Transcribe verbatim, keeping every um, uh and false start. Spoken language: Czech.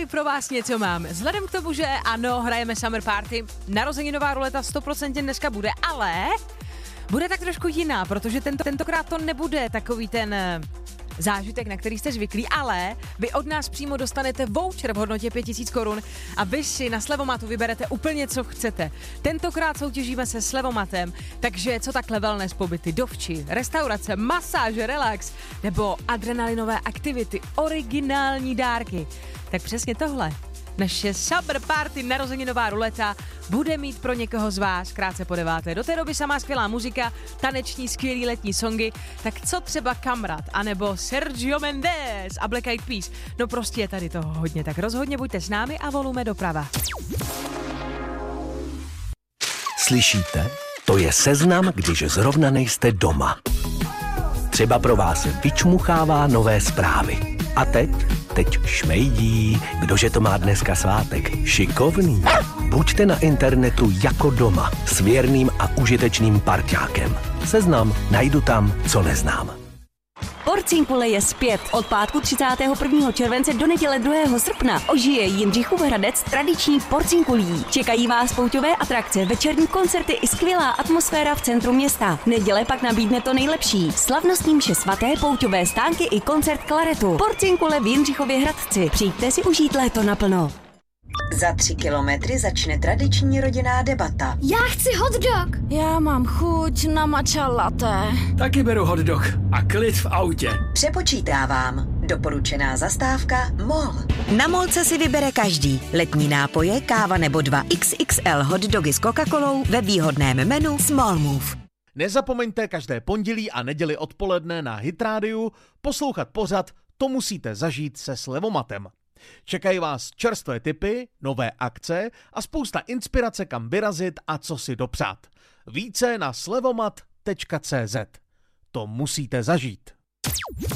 tady pro vás něco mám. Vzhledem k tomu, že ano, hrajeme Summer Party, narozeninová ruleta sto procent dneska bude, ale bude tak trošku jiná, protože tento, tentokrát to nebude takový ten zážitek, na který jste zvyklí, ale vy od nás přímo dostanete voucher v hodnotě pět tisíc korun a vy si na Slevomatu vyberete úplně, co chcete. Tentokrát soutěžíme se Slevomatem, takže co takhle wellness pobyty, dovči, restaurace, masáže, relax nebo adrenalinové aktivity, originální dárky. Tak přesně tohle. Naše Summer Party narozeninová ruleta bude mít pro někoho z vás krátce po deváté. Do té doby samá skvělá muzika, taneční skvělý letní songy, tak co třeba Kamrat, anebo Sergio Mendes a Black Eyed Peas. No prostě je tady toho hodně, tak rozhodně buďte s námi a volume doprava. Slyšíte? To je seznam, když zrovna nejste doma. Třeba pro vás vyčmuchává nové zprávy. A teď? Teď šmejdí. Kdože to má dneska svátek? Šikovný. Buďte na internetu jako doma s věrným a užitečným parťákem. Seznam najdu tam, co neznám. Porcinkule je zpět. Od pátku třicátého prvního července do neděle druhého srpna ožije Jindřichův Hradec tradiční porcinkulí. Čekají vás pouťové atrakce, večerní koncerty i skvělá atmosféra v centru města. Neděle pak nabídne to nejlepší. Slavnostní mše svaté, pouťové stánky i koncert klaretu. Porcinkule v Jindřichově Hradci. Přijďte si užít léto naplno. Za tři kilometry začne tradiční rodinná debata. Já chci hot dog. Já mám chuť na matcha latte. Taky beru hot dog a klid v autě. Přepočítávám. Doporučená zastávka MOL. Na MOLce si vybere každý. Letní nápoje, káva nebo dva X X L hot dogy s Coca-Colou ve výhodném menu Small Move. Nezapomeňte každé pondělí a neděli odpoledne na Hit Rádiu poslouchat pořad To musíte zažít se Slevomatem. Čekají vás čerstvé tipy, nové akce a spousta inspirace, kam vyrazit a co si dopřát. Více na slevomat tečka cé zet. To musíte zažít.